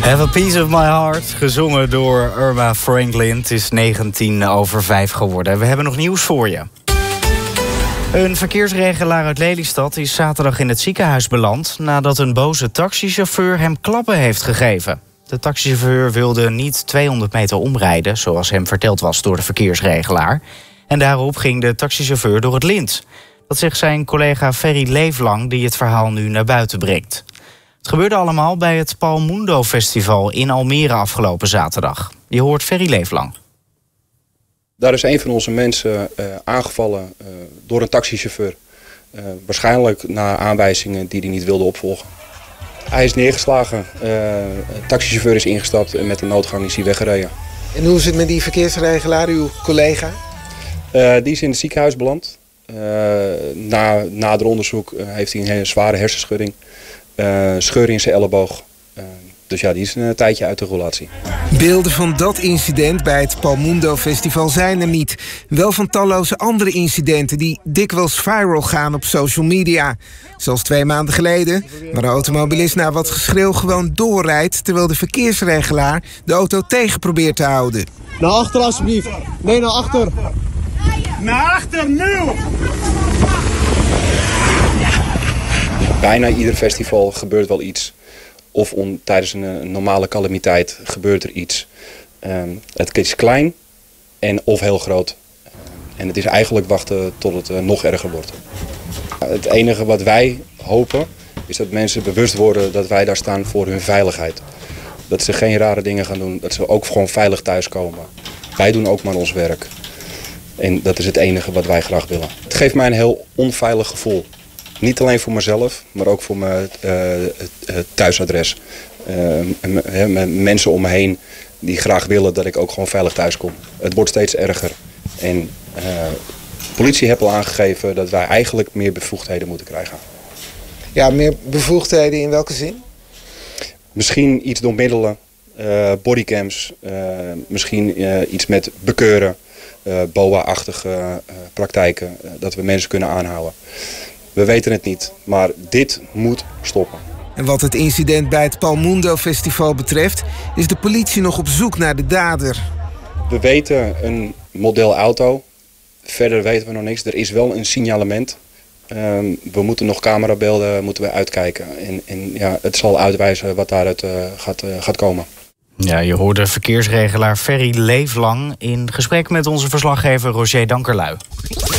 Have a Piece of My Heart, gezongen door Irma Franklin. Het is 5:19 geworden. We hebben nog nieuws voor je. Een verkeersregelaar uit Lelystad is zaterdag in het ziekenhuis beland nadat een boze taxichauffeur hem klappen heeft gegeven. De taxichauffeur wilde niet 200 meter omrijden, zoals hem verteld was door de verkeersregelaar. En daarop ging de taxichauffeur door het lint. Dat zegt zijn collega Ferry Leeflang, die het verhaal nu naar buiten brengt. Het gebeurde allemaal bij het Palmundo Festival in Almere afgelopen zaterdag. Je hoort Ferry Leeflang. Daar is een van onze mensen aangevallen door een taxichauffeur. Waarschijnlijk na aanwijzingen die hij niet wilde opvolgen. Hij is neergeslagen. De taxichauffeur is ingestapt en met de noodgang is hij weggereden. En hoe is het met die verkeersregelaar, uw collega? Die is in het ziekenhuis beland. Na nader onderzoek heeft hij een hele zware hersenschudding. Scheur in zijn elleboog. Dus ja, die is een tijdje uit de roulatie. Beelden van dat incident bij het Palmundo Festival zijn er niet. Wel van talloze andere incidenten die dikwijls viral gaan op social media. Zoals 2 maanden geleden, waar een automobilist na wat geschreeuw gewoon doorrijdt, terwijl de verkeersregelaar de auto tegen probeert te houden. Naar achter alsjeblieft. Nee, naar achter. Naar achter, nu! Bijna ieder festival gebeurt wel iets. Of tijdens een normale calamiteit gebeurt er iets. Het is klein of heel groot. En het is eigenlijk wachten tot het nog erger wordt. Het enige wat wij hopen is dat mensen bewust worden dat wij daar staan voor hun veiligheid. Dat ze geen rare dingen gaan doen. Dat ze ook gewoon veilig thuiskomen. Wij doen ook maar ons werk. En dat is het enige wat wij graag willen. Het geeft mij een heel onveilig gevoel. Niet alleen voor mezelf, maar ook voor mijn thuisadres. Mensen om me heen die graag willen dat ik ook gewoon veilig thuis kom. Het wordt steeds erger. En de politie heeft al aangegeven dat wij eigenlijk meer bevoegdheden moeten krijgen. Ja, meer bevoegdheden in welke zin? Misschien iets door middelen, bodycams, misschien iets met bekeuren, BOA-achtige praktijken, dat we mensen kunnen aanhouden. We weten het niet, maar dit moet stoppen. En wat het incident bij het Palmundo Festival betreft, is de politie nog op zoek naar de dader. We weten een model auto. Verder weten we nog niks. Er is wel een signalement. We moeten nog camerabeelden uitkijken. En ja, het zal uitwijzen wat daaruit gaat komen. Ja, je hoorde verkeersregelaar Ferry Leeflang in gesprek met onze verslaggever Roger Dankerlui.